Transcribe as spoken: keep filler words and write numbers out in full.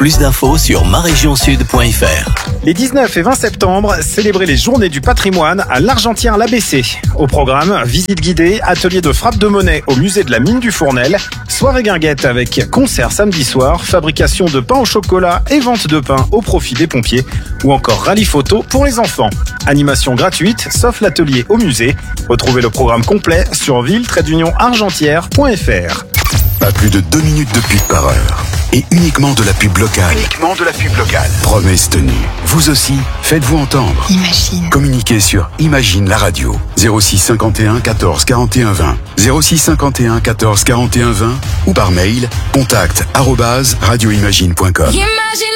Plus d'infos sur ma région sud point f r. Les dix-neuf et vingt septembre, célébrez les journées du patrimoine à l'Argentière-l'A B C. Au programme, visite guidée, atelier de frappe de monnaie au musée de la mine du Fournel, soirée guinguette avec concert samedi soir, fabrication de pain au chocolat et vente de pain au profit des pompiers, ou encore rallye photo pour les enfants. Animation gratuite, sauf l'atelier au musée. Retrouvez le programme complet sur ville tiret d'union argentière point f r. Pas plus de deux minutes de pub par heure. Et uniquement de la pub locale. Uniquement de la pub locale. Promesse tenue. Vous aussi, faites-vous entendre. Imagine. Communiquez sur Imagine la radio. zéro six cinquante et un quatorze quarante et un vingt. zéro six cinquante et un quatorze quarante et un vingt. Ou par mail, contact arobase radioimagine point com.